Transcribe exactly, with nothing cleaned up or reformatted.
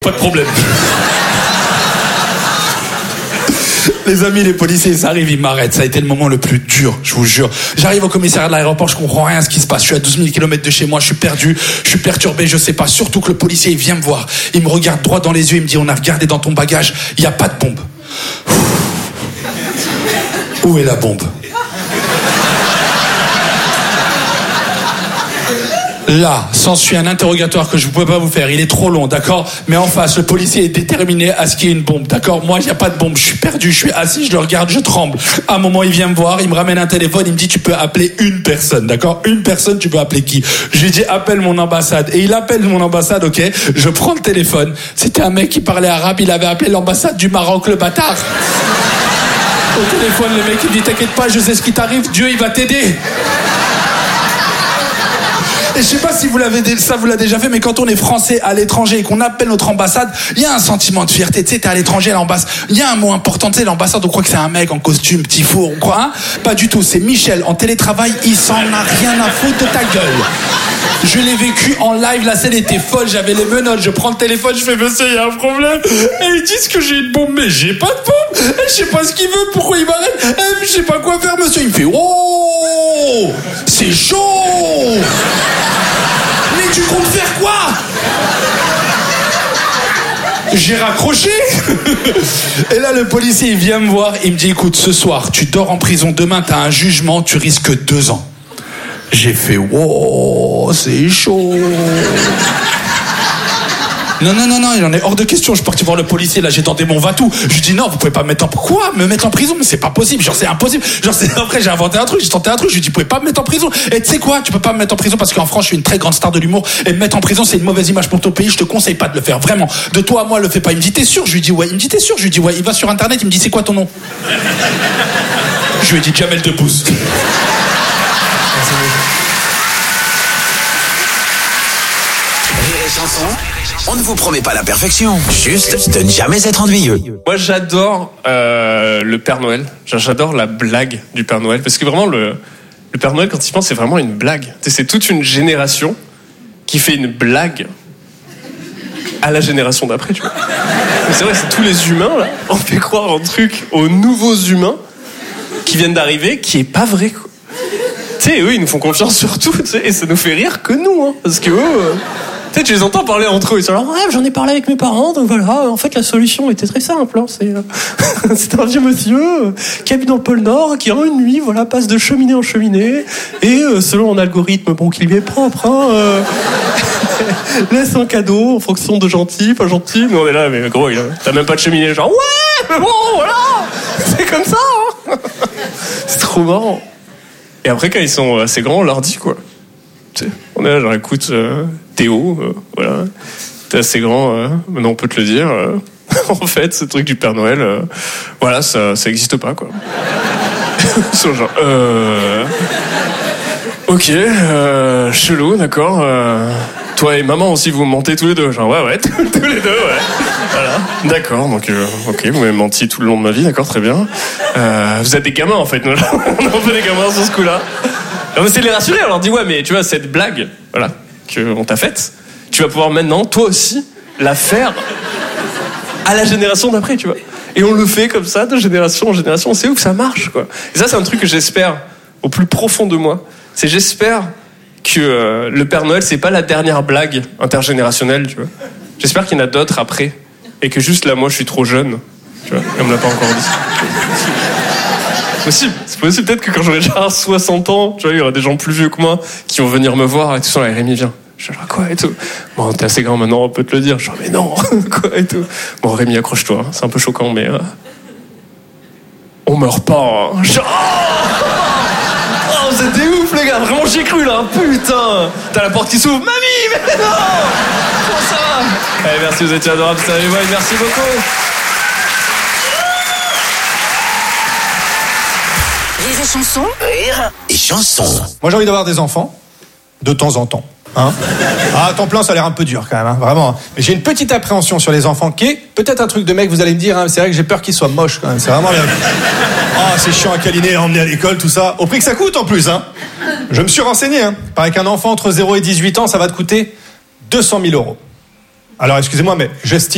pas de problème. Les amis, les policiers, ils arrivent, ils m'arrêtent. Ça a été le moment le plus dur, je vous jure. J'arrive au commissariat de l'aéroport, je comprends rien à ce qui se passe. Je suis à douze mille kilomètres de chez moi, je suis perdu, je suis perturbé, je sais pas. Surtout que le policier, il vient me voir. Il me regarde droit dans les yeux, il me dit, on a regardé dans ton bagage, il n'y a pas de bombe. Où est la bombe ? Là, s'ensuit un interrogatoire que je ne pouvais pas vous faire. Il est trop long, d'accord ? Mais en face, le policier est déterminé à ce qu'il y ait une bombe, d'accord ? Moi, il n'y a pas de bombe. Je suis perdu, je suis assis, je le regarde, je tremble. À un moment, il vient me voir, il me ramène un téléphone, il me dit, tu peux appeler une personne, d'accord ? Une personne, tu peux appeler qui ? Je lui dis, appelle mon ambassade. Et il appelle mon ambassade, ok ? Je prends le téléphone. C'était un mec qui parlait arabe, il avait appelé l'ambassade du Maroc, le bâtard. Au téléphone, le mec, il me dit, t'inquiète pas, je sais ce qui t'arrive, Dieu, il va t'aider. Et je sais pas si vous l'avez, ça vous l'a déjà fait, mais quand on est français à l'étranger et qu'on appelle notre ambassade, il y a un sentiment de fierté. Tu sais, t'es à l'étranger à l'ambassade. Il y a un mot important, tu sais, l'ambassade, on croit que c'est un mec en costume, petit four, on croit, hein ? Pas du tout. C'est Michel en télétravail, il s'en a rien à foutre de ta gueule. Je l'ai vécu en live, la scène était folle, j'avais les menottes, je prends le téléphone, je fais, monsieur, il y a un problème. Et ils disent que j'ai une bombe, mais j'ai pas de bombe. Et je sais pas ce qu'il veut, pourquoi il m'arrête. Et je sais pas quoi faire, monsieur. Il me fait, oh, c'est chaud. Mais tu comptes faire quoi ? J'ai raccroché. Et là, le policier, il vient me voir, il me dit, écoute, ce soir, tu dors en prison, demain, t'as un jugement, tu risques deux ans. J'ai fait, wow, c'est chaud. Non, non, non, non, il en est hors de question. Je suis parti voir le policier, là, j'ai tenté mon va-tout. Je lui dis, non, vous pouvez pas me mettre en... Quoi ? Me mettre en prison ? Mais c'est pas possible. Genre, c'est impossible. Genre, c'est... Après, j'ai inventé un truc, j'ai tenté un truc. Je lui dis, vous pouvez pas me mettre en prison. Et tu sais quoi ? Tu peux pas me mettre en prison parce qu'en France, je suis une très grande star de l'humour. Et me mettre en prison, c'est une mauvaise image pour ton pays. Je te conseille pas de le faire. Vraiment. De toi à moi, le fais pas. Il me dit, t'es sûr ? Je lui dis, ouais. Il me dit, t'es sûr ? Je lui dis, ouais. Il va sur Internet, il me dit, c'est quoi ton nom ? Je lui ai dit, Jamel Debbouze. On ne vous promet pas la perfection, juste de ne jamais être ennuyeux. Moi, j'adore euh, le Père Noël. J'adore la blague du Père Noël. Parce que vraiment, le, le Père Noël, quand il pense, c'est vraiment une blague. C'est toute une génération qui fait une blague à la génération d'après, tu vois. Mais c'est vrai, c'est tous les humains, là. On fait croire un truc aux nouveaux humains qui viennent d'arriver, qui est pas vrai, quoi. Tu sais, eux, ils nous font confiance sur tout, tu sais, et ça nous fait rire que nous, hein. Parce que eux... Euh... Tu sais, tu les entends parler entre eux. Ils sont là, ouais, j'en ai parlé avec mes parents, donc voilà. En fait, la solution était très simple. Hein. C'est, euh, c'est un vieux monsieur euh, qui habite dans le pôle Nord, qui en une nuit, voilà, passe de cheminée en cheminée, et euh, selon un algorithme, bon, qui lui est propre, hein, euh, laisse un cadeau en fonction de gentil, pas gentil. Nous, on est là, mais gros, il a, t'as même pas de cheminée, genre, ouais, mais bon, voilà, c'est comme ça. Hein. C'est trop marrant. Et après, quand ils sont assez grands, on leur dit quoi. On est là, genre, écoute, euh, Théo, euh, voilà, t'es assez grand, euh, maintenant on peut te le dire. Euh, en fait, ce truc du Père Noël, euh, voilà, ça, ça existe pas, quoi. Ils sont genre, euh, ok, euh, chelou, d'accord. Euh, toi et maman aussi, vous mentez tous les deux, genre, ouais, ouais, tous les deux, ouais. Voilà, d'accord, donc, euh, ok, vous m'avez menti tout le long de ma vie, d'accord, très bien. Euh, vous êtes des gamins, en fait, on est un peu des gamins sur ce coup-là. On essaie de les rassurer, on leur dit ouais, mais tu vois, cette blague, voilà, qu'on t'a faite, tu vas pouvoir maintenant, toi aussi, la faire à la génération d'après, tu vois. Et on le fait comme ça, de génération en génération, on sait où que ça marche, quoi. Et ça, c'est un truc que j'espère, au plus profond de moi, c'est j'espère que euh, le Père Noël, c'est pas la dernière blague intergénérationnelle, tu vois. J'espère qu'il y en a d'autres après, et que juste là, moi, je suis trop jeune, tu vois, et on me l'a pas encore dit. C'est possible, c'est possible, peut-être que quand j'aurai déjà soixante ans, tu vois, il y aura des gens plus vieux que moi qui vont venir me voir et tout ça, là, Rémi, viens. Je suis genre, quoi et tout. Bon, t'es assez grand maintenant, on peut te le dire. Je suis genre, mais non, quoi et tout. Bon, Rémi, accroche-toi, c'est un peu choquant, mais... Euh... On meurt pas, hein. Genre... Oh, c'était ouf, les gars, vraiment, j'y ai cru, là, putain. T'as la porte qui s'ouvre, mamie, mais non. Comment ça va? Allez, merci, vous étiez adorables, salut, ouais, merci beaucoup. Rire et chanson. Rire et chanson. Moi, j'ai envie d'avoir des enfants, de temps en temps. Hein ah, à temps plein, ça a l'air un peu dur quand même, hein, vraiment. Mais j'ai une petite appréhension sur les enfants qui est peut-être un truc de mec, vous allez me dire, hein, c'est vrai que j'ai peur qu'ils soient moches quand même. C'est vraiment... Ah, c'est chiant à câliner, à emmener à l'école, tout ça. Au prix que ça coûte en plus, hein. Je me suis renseigné, hein. Paraît qu'un enfant entre zéro et dix-huit ans, ça va te coûter deux cent mille euros. Alors, excusez-moi, mais j'estime